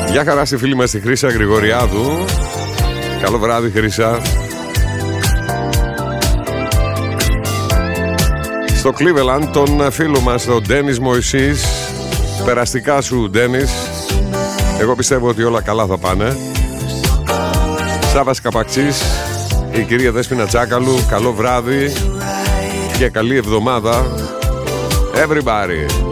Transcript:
Γεια χαρά στη φίλη μας τη Χρύσα Γρηγοριάδου. Καλό βράδυ, Χρύσα. Στο Cleveland τον φίλο μας, τον Ντένις Μωυσής. Περαστικά σου, Ντένις. Εγώ πιστεύω ότι όλα καλά θα πάνε. Σάββας Καπαξής, η κυρία Δέσποινα Τσάκαλου. Καλό βράδυ και καλή εβδομάδα, everybody.